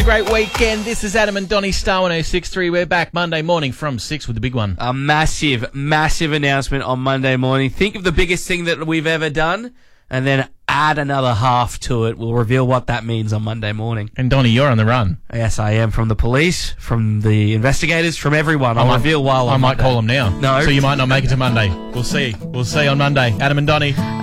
Great weekend. This is Adam and Donnie, Star 106.3. We're back Monday morning from 6 with the big one. A massive announcement on Monday morning. Think of the biggest thing that we've ever done, and then add another half to it. We'll reveal what that means on Monday morning. And Donnie, you're on the run. Yes, I am. From the police, from the investigators, from everyone. I'll reveal while I on might Monday. call them now. No. So you might not make it to Monday. We'll see. We'll see on Monday. Adam and Donnie.